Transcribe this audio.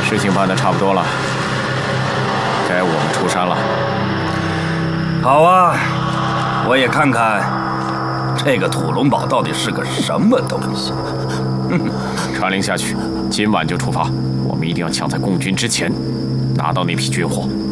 事情办得差不多了，该我们出山了。 好啊，我也看看这个土龙堡到底是个什么东西。 传令下去，今晚就出发，我们一定要抢在共军之前拿到那批军火。